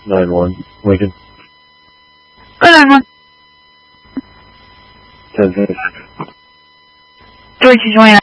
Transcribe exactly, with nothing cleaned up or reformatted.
nine one, Lincoln. Go nine one. ten six. George, you join